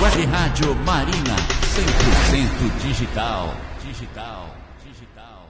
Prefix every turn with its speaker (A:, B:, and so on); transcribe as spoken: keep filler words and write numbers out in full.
A: Web Rádio Marina, cem por cento digital. Digital, digital.